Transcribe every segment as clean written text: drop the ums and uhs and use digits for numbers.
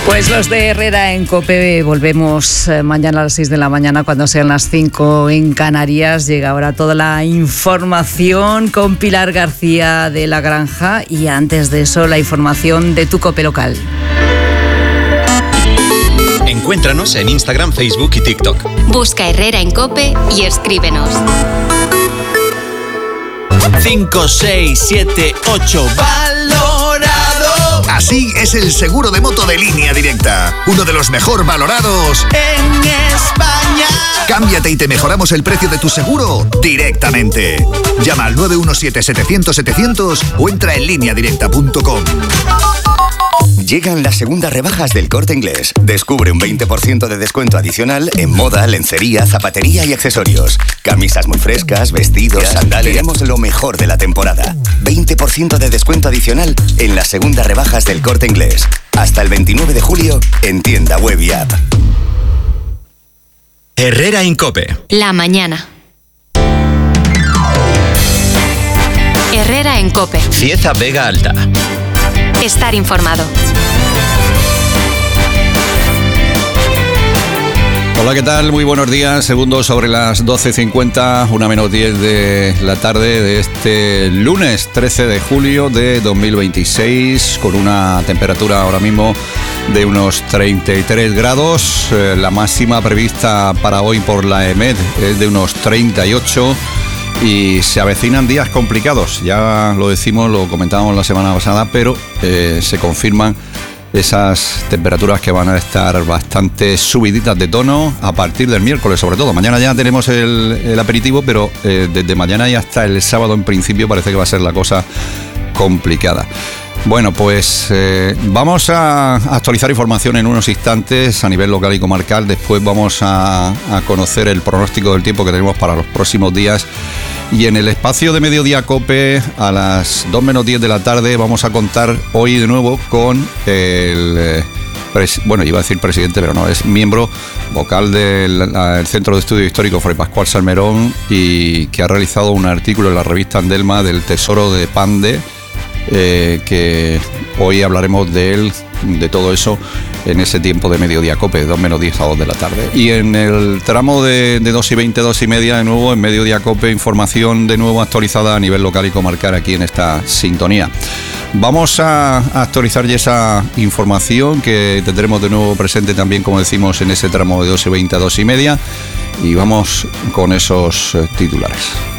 Pues los de Herrera en COPE volvemos mañana a las 6 de la mañana, cuando sean las 5 en Canarias. Llega ahora toda la información con Pilar García de La Granja, y antes de eso la información de tu COPE local. Encuéntranos en Instagram, Facebook y TikTok. Busca Herrera en COPE y escríbenos. 5, 6, 7, 8, valorado. Así es el seguro de moto de Línea Directa, uno de los mejor valorados en España. Cámbiate y te mejoramos el precio de tu seguro directamente. Llama al 917-700-700 o entra en lineadirecta.com. Llegan las segundas rebajas del Corte Inglés. Descubre un 20% de descuento adicional en moda, lencería, zapatería y accesorios. Camisas muy frescas, vestidos, sandalias. Tenemos lo mejor de la temporada. 20% de descuento adicional en las segundas rebajas del Corte Inglés. Hasta el 29 de julio en tienda web y app. Herrera en COPE. La mañana. Herrera en COPE. Cieza Vega Alta. Estar informado. Hola, ¿qué tal? Muy buenos días. Segundos sobre las 12:50, 1:10 de la tarde de este lunes 13 de julio de 2026, con una temperatura ahora mismo de unos 33 grados. La máxima prevista para hoy por la EMET es de unos 38. Y se avecinan días complicados, ya lo decimos, lo comentábamos la semana pasada, pero se confirman esas temperaturas que van a estar bastante subiditas de tono a partir del miércoles, sobre todo. Mañana ya tenemos el aperitivo, pero desde mañana y hasta el sábado en principio parece que va a ser la cosa complicada. Bueno, pues vamos a actualizar información en unos instantes a nivel local y comarcal. Después vamos a conocer el pronóstico del tiempo que tenemos para los próximos días. Y en el espacio de Mediodía COPE, a las 2:10 de la tarde, vamos a contar hoy de nuevo con el... iba a decir presidente, pero no, es miembro vocal del Centro de Estudio Histórico Fray Pascual Salmerón, y que ha realizado un artículo en la revista Andelma del Tesoro de Pande, que hoy hablaremos de él, de todo eso, en ese tiempo de Mediodía COPE, 2:10 a 2 de la tarde. Y en el tramo de 2:20, 2:30, de nuevo, en Mediodía COPE, información de nuevo actualizada a nivel local y comarcal aquí en esta sintonía. Vamos a actualizar ya esa información que tendremos de nuevo presente también, como decimos, en ese tramo de 2:20 a 2:30, y vamos con esos titulares.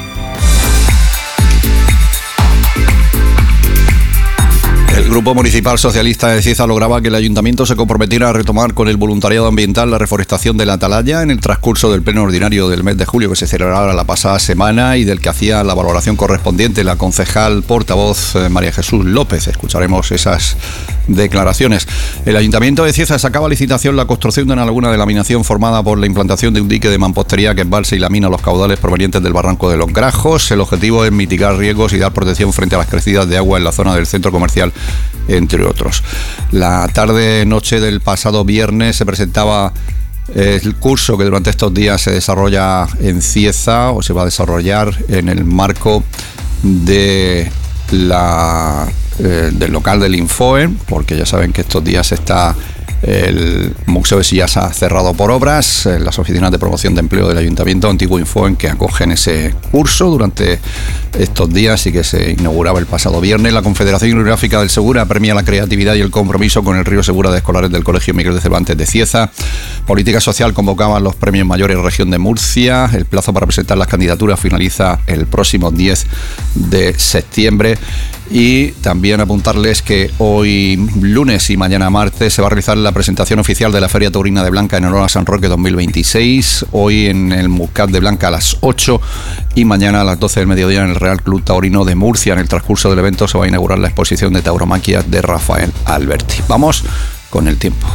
El Grupo Municipal Socialista de Cieza lograba que el Ayuntamiento se comprometiera a retomar con el voluntariado ambiental la reforestación de la atalaya en el transcurso del pleno ordinario del mes de julio, que se celebraba la pasada semana, y del que hacía la valoración correspondiente la concejal portavoz María Jesús López. Escucharemos esas declaraciones. El Ayuntamiento de Cieza sacaba a licitación la construcción de una laguna de laminación formada por la implantación de un dique de mampostería que embalse y lamina los caudales provenientes del barranco de los Grajos. El objetivo es mitigar riesgos y dar protección frente a las crecidas de agua en la zona del centro comercial, entre otros. La tarde-noche del pasado viernes se presentaba el curso que durante estos días se desarrolla en Cieza, o se va a desarrollar en el marco de del local del Infoen, porque ya saben que estos días está el Museo de Sillas ha cerrado por obras. Las oficinas de promoción de empleo del Ayuntamiento, antiguo Infoen, que acogen ese curso durante estos días y que se inauguraba el pasado viernes. La Confederación Hidrográfica del Segura premia la creatividad y el compromiso con el río Segura de escolares del Colegio Miguel de Cervantes de Cieza. Política Social convocaba los premios mayores Región de Murcia. El plazo para presentar las candidaturas finaliza el próximo 10 de septiembre. Y también apuntarles que hoy lunes y mañana martes se va a realizar la presentación oficial de la Feria Taurina de Blanca en honor a San Roque 2026, hoy en el Muscat de Blanca a las 8 y mañana a las 12 del mediodía en el Real Club Taurino de Murcia. En el transcurso del evento se va a inaugurar la exposición de tauromaquias de Rafael Alberti. Vamos con el tiempo.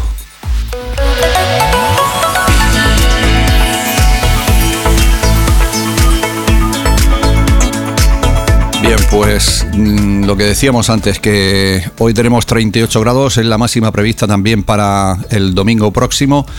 Bien, pues lo que decíamos antes, que hoy tenemos 38 grados, es la máxima prevista también para el domingo próximo,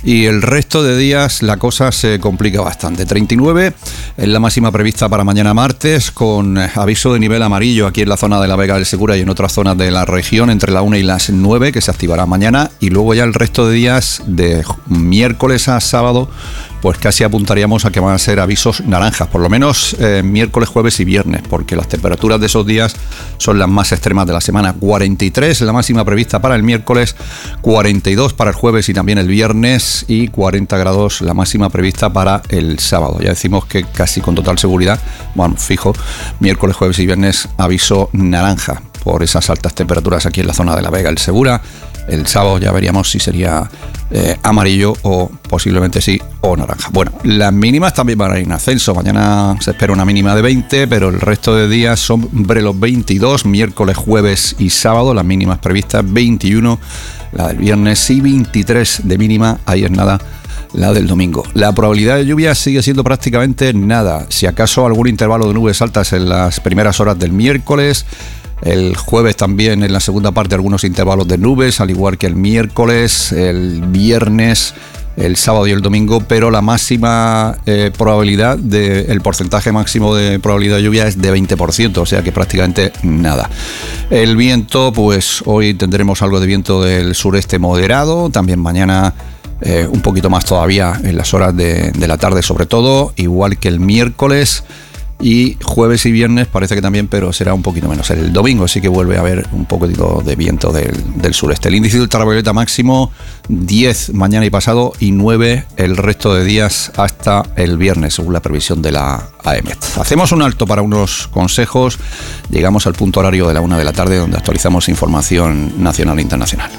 y el resto de días la cosa se complica bastante. 39 es la máxima prevista para mañana martes, con aviso de nivel amarillo aquí en la zona de la Vega del Segura y en otras zonas de la región entre la 1 y las 9, que se activará mañana, y luego ya el resto de días de miércoles a sábado pues casi apuntaríamos a que van a ser avisos naranjas, por lo menos miércoles, jueves y viernes, porque las temperaturas de esos días son las más extremas de la semana. 43 la máxima prevista para el miércoles, 42 para el jueves y también el viernes, y 40 grados la máxima prevista para el sábado. Ya decimos que casi con total seguridad, bueno, fijo, miércoles, jueves y viernes aviso naranja por esas altas temperaturas aquí en la zona de la Vega del Segura. El sábado ya veríamos si sería amarillo o posiblemente sí o naranja. Bueno, las mínimas también van a ir en ascenso. Mañana se espera una mínima de 20, pero el resto de días son sobre los 22, miércoles, jueves y sábado. Las mínimas previstas 21, la del viernes y 23 de mínima. Ahí es nada la del domingo. La probabilidad de lluvia sigue siendo prácticamente nada. Si acaso algún intervalo de nubes altas en las primeras horas del miércoles. El jueves también en la segunda parte algunos intervalos de nubes, al igual que el miércoles, el viernes, el sábado y el domingo, pero la máxima probabilidad, el porcentaje máximo de probabilidad de lluvia es de 20%, o sea que prácticamente nada. El viento, pues hoy tendremos algo de viento del sureste moderado, también mañana un poquito más todavía en las horas de la tarde sobre todo, igual que el miércoles. Y jueves y viernes parece que también, pero será un poquito menos. El domingo sí que vuelve a haber un poquito de viento del sureste. El índice de ultravioleta máximo 10 mañana y pasado y 9 el resto de días hasta el viernes, según la previsión de la AEMET. Hacemos un alto para unos consejos. Llegamos al punto horario de la 1 de la tarde, donde actualizamos información nacional e internacional.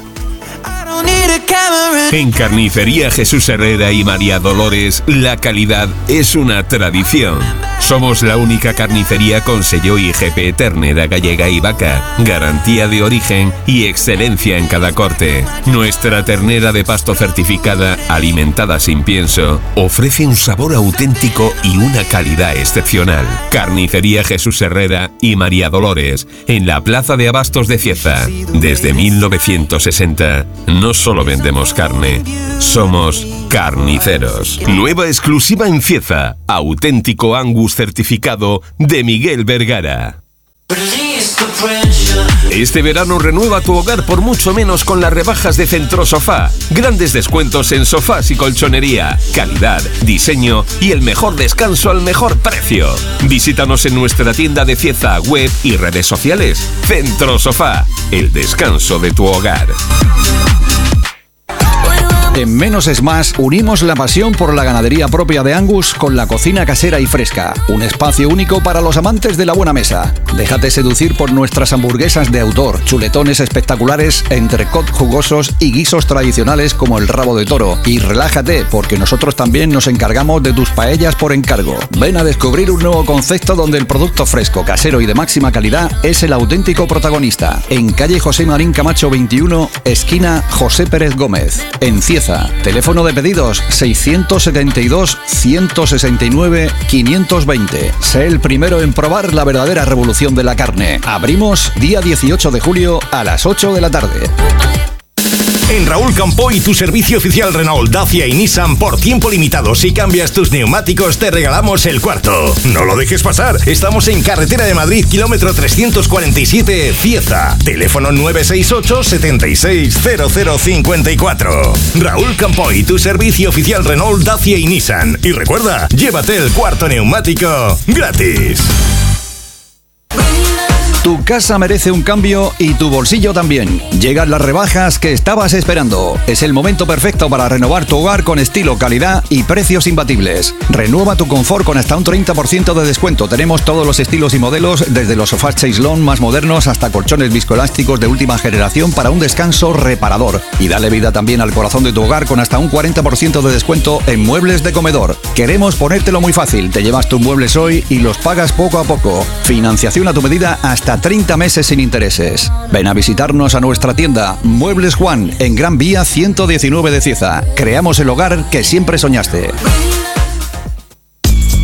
En Carnicería Jesús Herrera y María Dolores, la calidad es una tradición. Somos la única carnicería con sello IGP ternera gallega y vaca, garantía de origen y excelencia en cada corte. Nuestra ternera de pasto certificada, alimentada sin pienso, ofrece un sabor auténtico y una calidad excepcional. Carnicería Jesús Herrera y María Dolores, en la Plaza de Abastos de Cieza. Desde 1960, no solo vendemos carne, somos carniceros. Nueva exclusiva en Cieza, auténtico Angus certificado de Miguel Vergara. Este verano renueva tu hogar por mucho menos con las rebajas de Centro Sofá. Grandes descuentos en sofás y colchonería, calidad, diseño y el mejor descanso al mejor precio. Visítanos en nuestra tienda de Cieza, web y redes sociales. Centro Sofá, el descanso de tu hogar. En Menos es Más unimos la pasión por la ganadería propia de Angus con la cocina casera y fresca. Un espacio único para los amantes de la buena mesa. Déjate seducir por nuestras hamburguesas de autor, chuletones espectaculares, entrecot jugosos y guisos tradicionales como el rabo de toro. Y relájate, porque nosotros también nos encargamos de tus paellas por encargo. Ven a descubrir un nuevo concepto donde el producto fresco, casero y de máxima calidad es el auténtico protagonista. En calle José Marín Camacho 21, esquina José Pérez Gómez, en Cieza. Teléfono de pedidos 672-169-520. Sé el primero en probar la verdadera revolución de la carne. Abrimos día 18 de julio a las 8 de la tarde. En Raúl Campoy, tu servicio oficial Renault, Dacia y Nissan por tiempo limitado. Si cambias tus neumáticos, te regalamos el cuarto. No lo dejes pasar. Estamos en Carretera de Madrid, kilómetro 347, Cieza. Teléfono 968 760054. Raúl Campoy, tu servicio oficial Renault, Dacia y Nissan. Y recuerda, llévate el cuarto neumático gratis. Tu casa merece un cambio y tu bolsillo también. Llegan las rebajas que estabas esperando. Es el momento perfecto para renovar tu hogar con estilo, calidad y precios imbatibles. Renueva tu confort con hasta un 30% de descuento. Tenemos todos los estilos y modelos, desde los sofás Chaislón más modernos hasta colchones viscoelásticos de última generación para un descanso reparador. Y dale vida también al corazón de tu hogar con hasta un 40% de descuento en muebles de comedor. Queremos ponértelo muy fácil. Te llevas tus muebles hoy y los pagas poco a poco. Financiación a tu medida hasta 30 meses sin intereses. Ven a visitarnos a nuestra tienda Muebles Juan en Gran Vía 119 de Cieza. Creamos el hogar que siempre soñaste.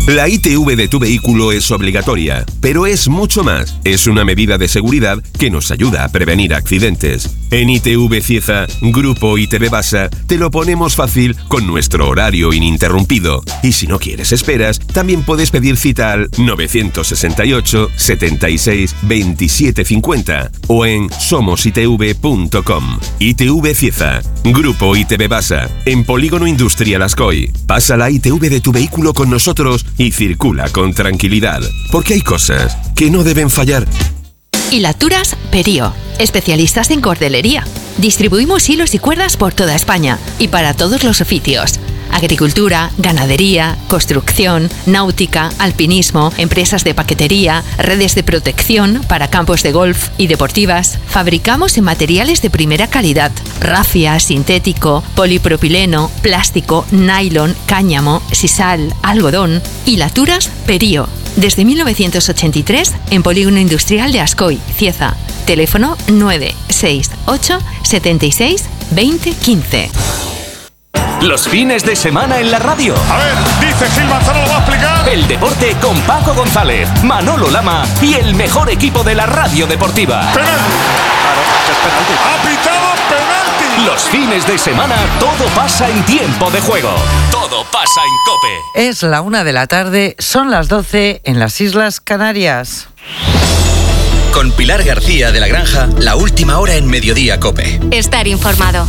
La ITV de tu vehículo es obligatoria, pero es mucho más. Es una medida de seguridad que nos ayuda a prevenir accidentes. En ITV Cieza, Grupo ITV Basa, te lo ponemos fácil con nuestro horario ininterrumpido. Y si no quieres esperas, también puedes pedir cita al 968 76 27 50 o en somositv.com. ITV Cieza, Grupo ITV Basa, en Polígono Industrial Ascoy. Pasa la ITV de tu vehículo con nosotros y circula con tranquilidad, porque hay cosas que no deben fallar. Hilaturas Perío, especialistas en cordelería. Distribuimos hilos y cuerdas por toda España y para todos los oficios. Agricultura, ganadería, construcción, náutica, alpinismo, empresas de paquetería, redes de protección para campos de golf y deportivas. Fabricamos en materiales de primera calidad: rafia, sintético, polipropileno, plástico, nylon, cáñamo, sisal, algodón. Hilaturas Perío. Desde 1983 en Polígono Industrial de Ascoy, Cieza. Teléfono 968 76 20 15. Los fines de semana en la radio. A ver, dice Gil Manzano, lo va a explicar. El deporte con Paco González, Manolo Lama y el mejor equipo de la radio deportiva. ¡Penalti! Claro, es penalti. ¡Ha pitado penalti! Los fines de semana todo pasa en tiempo de juego. Todo pasa en COPE. Es la 1 de la tarde, son las 12 en las Islas Canarias. Con Pilar García de la Granja, la última hora en Mediodía COPE. Estar informado.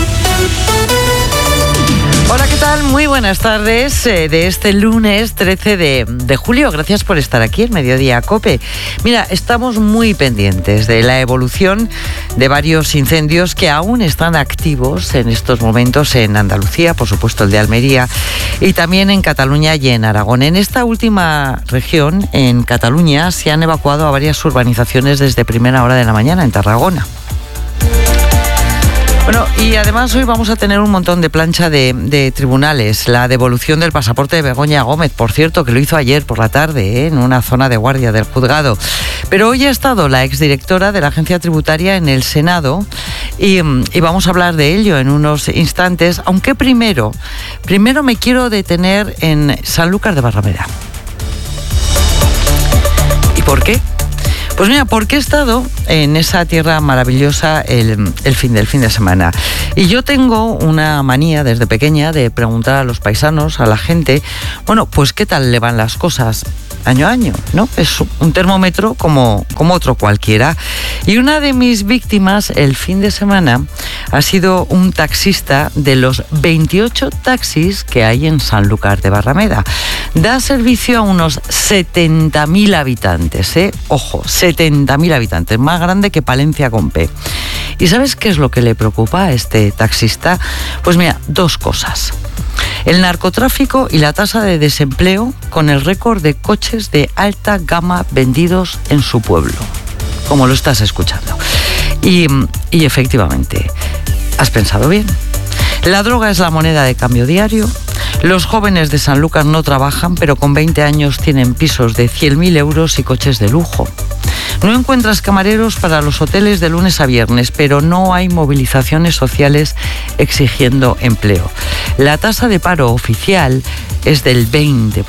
Hola, ¿qué tal? Muy buenas tardes de este lunes 13 de julio. Gracias por estar aquí en Mediodía COPE. Mira, estamos muy pendientes de la evolución de varios incendios que aún están activos en estos momentos en Andalucía, por supuesto el de Almería, y también en Cataluña y en Aragón. En esta última región, en Cataluña, se han evacuado a varias urbanizaciones desde primera hora de la mañana en Tarragona. Bueno, y además hoy vamos a tener un montón de plancha de tribunales. La devolución del pasaporte de Begoña Gómez, por cierto, que lo hizo ayer por la tarde, en una zona de guardia del juzgado. Pero hoy ha estado la exdirectora de la Agencia Tributaria en el Senado y vamos a hablar de ello en unos instantes, aunque primero me quiero detener en Sanlúcar de Barrameda. ¿Y por qué? Pues mira, porque he estado en esa tierra maravillosa el fin de semana. Y yo tengo una manía desde pequeña de preguntar a los paisanos, a la gente, bueno, pues qué tal le van las cosas año a año, ¿no? Es un termómetro como otro cualquiera. Y una de mis víctimas el fin de semana ha sido un taxista de los 28 taxis que hay en Sanlúcar de Barrameda. Da servicio a unos 70.000 habitantes, ¿eh? Ojo, 70.000 habitantes, más grande que Palencia con P. ¿Y sabes qué es lo que le preocupa a este taxista? Pues mira, dos cosas. El narcotráfico y la tasa de desempleo con el récord de coches de alta gama vendidos en su pueblo, como lo estás escuchando. Y efectivamente, has pensado bien. La droga es la moneda de cambio diario. Los jóvenes de Sanlúcar no trabajan, pero con 20 años tienen pisos de 100.000 euros y coches de lujo. No encuentras camareros para los hoteles de lunes a viernes, pero no hay movilizaciones sociales exigiendo empleo. La tasa de paro oficial es del 20%.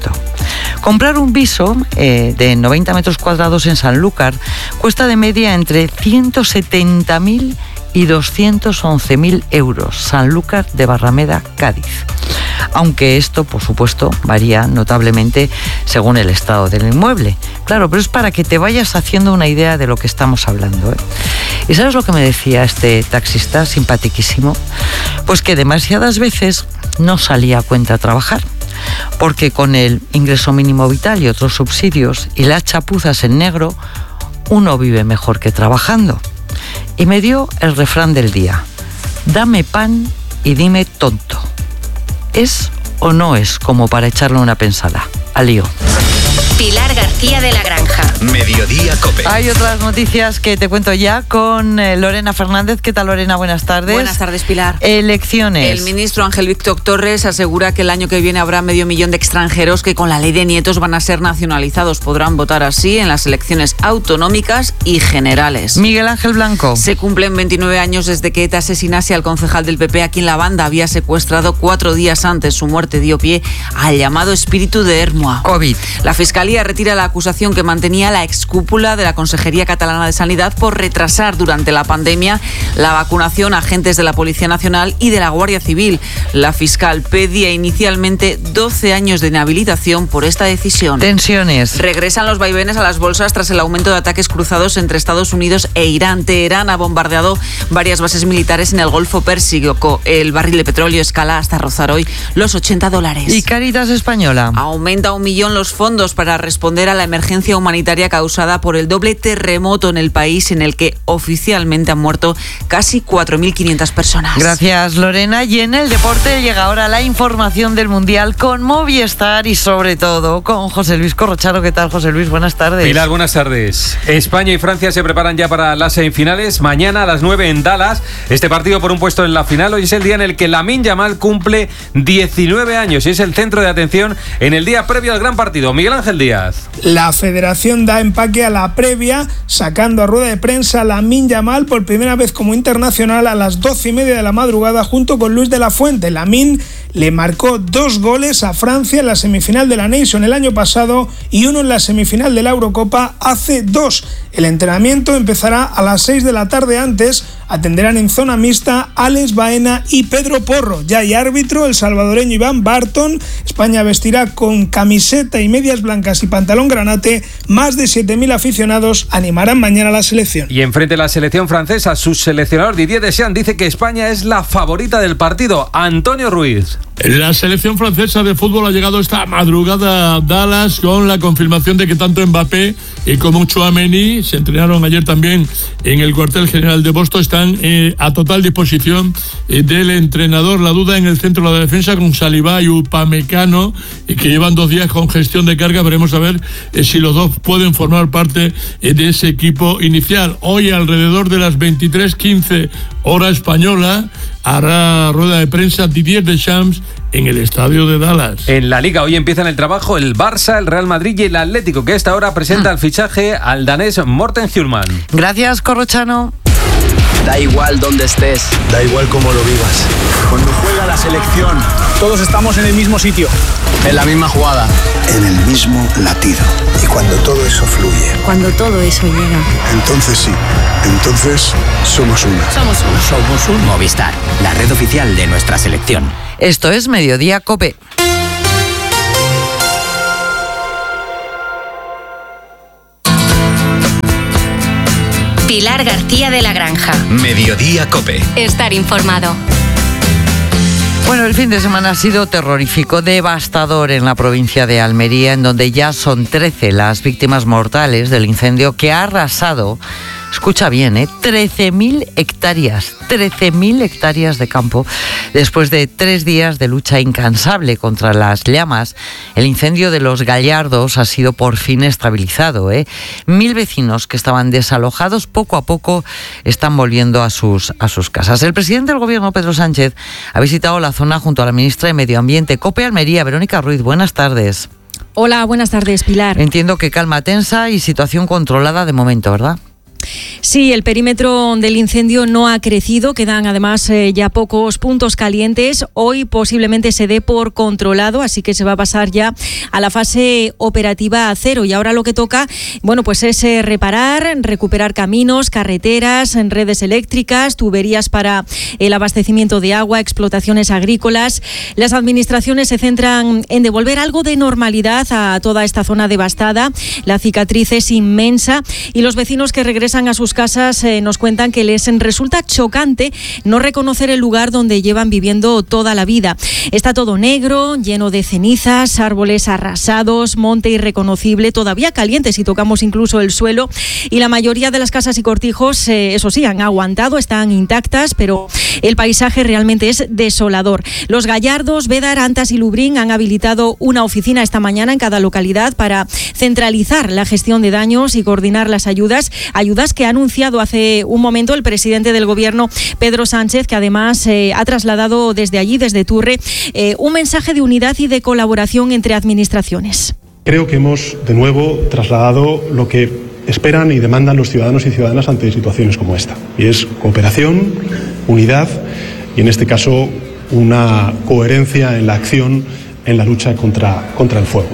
Comprar un piso de 90 metros cuadrados en Sanlúcar cuesta de media entre 170.000 y 211.000 euros. Sanlúcar de Barrameda, Cádiz. Aunque esto, por supuesto, varía notablemente según el estado del inmueble. Claro, pero es para que te vayas haciendo una idea de lo que estamos hablando, ¿eh? ¿Y sabes lo que me decía este taxista simpatiquísimo? Pues que demasiadas veces no salía a cuenta a trabajar, porque con el ingreso mínimo vital y otros subsidios y las chapuzas en negro, uno vive mejor que trabajando. Y me dio el refrán del día: dame pan y dime tonto. ¿Es o no es como para echarle una pensada? Al lío. Pilar García de la Granja. Mediodía COPE. Hay otras noticias que te cuento ya con Lorena Fernández. ¿Qué tal, Lorena? Buenas tardes. Buenas tardes, Pilar. Elecciones. El ministro Ángel Víctor Torres asegura que el año que viene habrá 500.000 de extranjeros que con la ley de nietos van a ser nacionalizados. Podrán votar así en las elecciones autonómicas y generales. Miguel Ángel Blanco. Se cumplen 29 años desde que ETA asesinase al concejal del PP a quien la banda había secuestrado 4 días antes. Su muerte dio pie al llamado espíritu de Hermoa. COVID. La Fiscalía retira la acusación que mantenía la excúpula de la Consejería Catalana de Sanidad por retrasar durante la pandemia la vacunación a agentes de la Policía Nacional y de la Guardia Civil. La fiscal pedía inicialmente 12 años de inhabilitación por esta decisión. Tensiones. Regresan los vaivenes a las bolsas tras el aumento de ataques cruzados entre Estados Unidos e Irán. Teherán ha bombardeado varias bases militares en el Golfo Pérsico. El barril de petróleo escala hasta rozar hoy los $80. ¿Y Cáritas Española? Aumenta 1 millón los fondos para responder a la emergencia humanitaria causada por el doble terremoto en el país, en el que oficialmente han muerto casi 4.500 personas. Gracias, Lorena. Y en el deporte llega ahora la información del Mundial con Movistar y sobre todo con José Luis Corrochano. ¿Qué tal, José Luis? Buenas tardes. Pilar, buenas tardes. España y Francia se preparan ya para las semifinales. Mañana a las 9 en Dallas. Este partido por un puesto en la final. Hoy es el día en el que Lamine Yamal cumple 19 años y es el centro de atención en el día previo al gran partido. Miguel Ángel Díaz. La federación da empaque a la previa, sacando a rueda de prensa a Lamine Yamal por primera vez como internacional a las 12:30 de la madrugada junto con Luis de la Fuente. Lamine le marcó 2 goles a Francia en la semifinal de la Nation el año pasado y uno en la semifinal de la Eurocopa hace 2. El entrenamiento empezará a las 6 de la tarde. Antes atenderán en zona mixta Alex Baena y Pedro Porro. Ya hay árbitro, el salvadoreño Iván Barton. España vestirá con camiseta y medias blancas y pantalón granate. Más de 7.000 aficionados animarán mañana a la selección. Y enfrente de la selección francesa, su seleccionador Didier Deschamps dice que España es la favorita del partido. Antonio Ruiz. La selección francesa de fútbol ha llegado esta madrugada a Dallas con la confirmación de que tanto Mbappé como Tchouaméni se entrenaron ayer también en el cuartel general de Boston. Están a total disposición del entrenador. La duda en el centro de la defensa con Saliba y Upamecano, que llevan 2 días con gestión de carga. Veremos a ver si los dos pueden formar parte de ese equipo inicial. Hoy alrededor de las 23:15 hora española hará rueda de prensa Didier Deschamps en el estadio de Dallas. En la Liga hoy empiezan el trabajo el Barça, el Real Madrid y el Atlético, que a esta hora presenta el fichaje al danés Morten Hjulmand. Gracias, Corrochano. Da igual dónde estés, da igual cómo lo vivas. Cuando juega la selección, todos estamos en el mismo sitio, en la misma jugada, en el mismo latido. Y cuando todo eso fluye, cuando todo eso llega, entonces sí, entonces somos uno. Somos un Movistar, la red oficial de nuestra selección. Esto es Mediodía COPE. Pilar García de la Granja. Mediodía COPE. Estar informado. Bueno, el fin de semana ha sido terrorífico, devastador en la provincia de Almería, en donde ya son 13 las víctimas mortales del incendio que ha arrasado, escucha bien, 13.000 hectáreas, 13.000 hectáreas de campo. Después de 3 días de lucha incansable contra las llamas, el incendio de Los Gallardos ha sido por fin estabilizado. 1.000 vecinos que estaban desalojados poco a poco están volviendo a sus casas. El presidente del gobierno, Pedro Sánchez, ha visitado la zona junto a la ministra de Medio Ambiente. COPE Almería, Verónica Ruiz, buenas tardes. Hola, buenas tardes, Pilar. Entiendo que calma tensa y situación controlada de momento, ¿verdad? Sí, el perímetro del incendio no ha crecido, quedan además ya pocos puntos calientes. Hoy posiblemente se dé por controlado, así que se va a pasar ya a la fase operativa 0. Y ahora lo que toca, bueno, pues es reparar, recuperar caminos, carreteras, redes eléctricas, tuberías para el abastecimiento de agua, explotaciones agrícolas. Las administraciones se centran en devolver algo de normalidad a toda esta zona devastada. La cicatriz es inmensa y los vecinos que regresan regresan a sus casas nos cuentan que les resulta chocante no reconocer el lugar donde llevan viviendo toda la vida. Está todo negro, lleno de cenizas, árboles arrasados, monte irreconocible, todavía caliente si tocamos incluso el suelo, y la mayoría de las casas y cortijos, eso sí, han aguantado, están intactas, pero el paisaje realmente es desolador. Los Gallardos, Bédar, Antas y Lubrín han habilitado una oficina esta mañana en cada localidad para centralizar la gestión de daños y coordinar las ayudas que ha anunciado hace un momento el presidente del Gobierno, Pedro Sánchez, que además ha trasladado desde allí, desde Turre, un mensaje de unidad y de colaboración entre administraciones. Creo que hemos de nuevo trasladado lo que esperan y demandan los ciudadanos y ciudadanas ante situaciones como esta, y es cooperación, unidad y en este caso una coherencia en la acción en la lucha contra el fuego.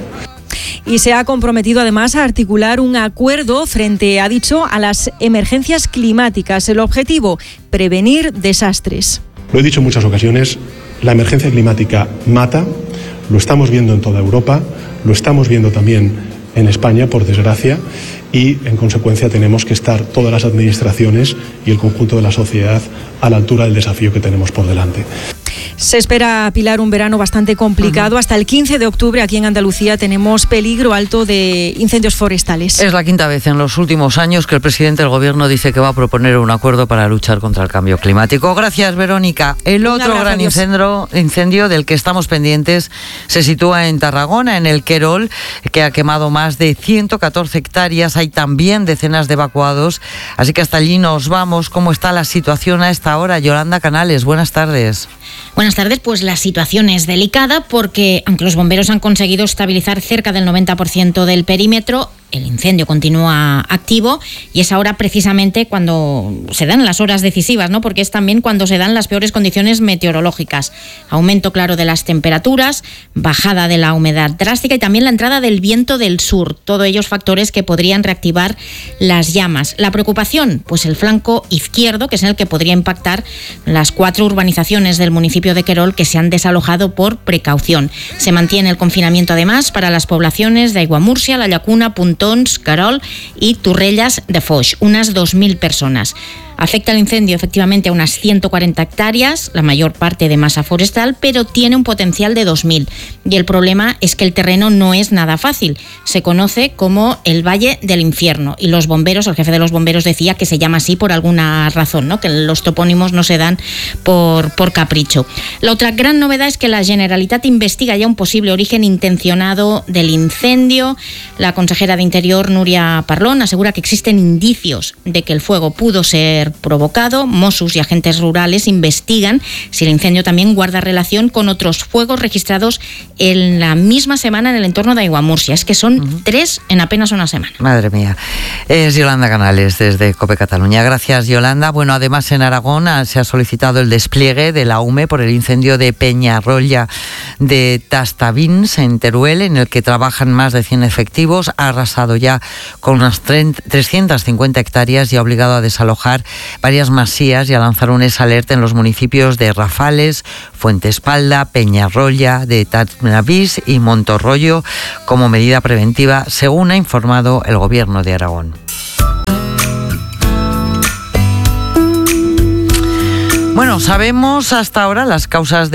Y se ha comprometido además a articular un acuerdo frente, ha dicho, a las emergencias climáticas. El objetivo, prevenir desastres. Lo he dicho en muchas ocasiones, la emergencia climática mata, lo estamos viendo en toda Europa, lo estamos viendo también en España, por desgracia, y en consecuencia tenemos que estar todas las administraciones y el conjunto de la sociedad a la altura del desafío que tenemos por delante. Se espera, Pilar, un verano bastante complicado. Hasta el 15 de octubre aquí en Andalucía tenemos peligro alto de incendios forestales. Es la quinta vez en los últimos años que el presidente del Gobierno dice que va a proponer un acuerdo para luchar contra el cambio climático. Gracias, Verónica. El otro gran incendio del que estamos pendientes se sitúa en Tarragona, en el Querol, que ha quemado más de 114 hectáreas. Hay también decenas de evacuados, así que hasta allí nos vamos. ¿Cómo está la situación a esta hora? Yolanda Canales, buenas tardes. Buenas tardes, pues la situación es delicada porque, aunque los bomberos han conseguido estabilizar cerca del 90% del perímetro, el incendio continúa activo y es ahora precisamente cuando se dan las horas decisivas, ¿no? Porque es también cuando se dan las peores condiciones meteorológicas. Aumento claro de las temperaturas, bajada de la humedad drástica y también la entrada del viento del sur. Todos ellos factores que podrían reactivar las llamas. La preocupación, pues el flanco izquierdo, que es en el que podría impactar las 4 urbanizaciones del municipio de Querol que se han desalojado por precaución. Se mantiene el confinamiento además para las poblaciones de Aiguamúrcia, La Llacuna, Puntons, Querol y Torrelles de Foix, unas 2.000 personas. Afecta el incendio efectivamente a unas 140 hectáreas, la mayor parte de masa forestal, pero tiene un potencial de 2.000. Y el problema es que el terreno no es nada fácil. Se conoce como el Valle del Infierno. Y los bomberos, el jefe de los bomberos decía que se llama así por alguna razón, ¿no? Que los topónimos no se dan por capricho. La otra gran novedad es que la Generalitat investiga ya un posible origen intencionado del incendio. La consejera de Interior, Núria Parlon, asegura que existen indicios de que el fuego pudo ser provocado. Mossos y agentes rurales investigan si el incendio también guarda relación con otros fuegos registrados en la misma semana en el entorno de Aiguamúrcia. Es que son 3 en apenas una semana. Madre mía. Es Yolanda Canales desde COPE Cataluña. Gracias, Yolanda. Bueno, además en Aragón se ha solicitado el despliegue de la UME por el incendio de Peñarroya de Tastavins en Teruel, en el que trabajan más de 100 efectivos. Ha arrasado ya con unas 350 hectáreas y ha obligado a desalojar varias masías y a lanzar un alerta en los municipios de Rafales, Fuentespalda, Peñarroya, de Tatnavís y Montorroyo como medida preventiva, según ha informado el Gobierno de Aragón. Bueno, sabemos hasta ahora las causas de